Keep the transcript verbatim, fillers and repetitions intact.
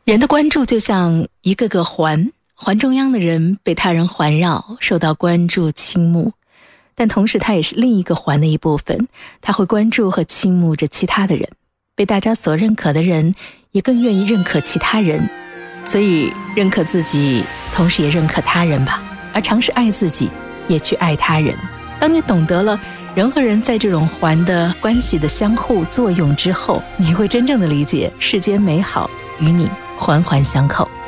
人的关注就像一个个环，环中央的人被他人环绕，受到关注倾慕，但同时他也是另一个环的一部分，他会关注和倾慕着其他的人，被大家所认可的人也更愿意认可其他人，所以认可自己同时也认可他人吧，而尝试爱自己也去爱他人。当你懂得了人和人在这种环的关系的相互作用之后，你会真正的理解世间美好与你环环相扣。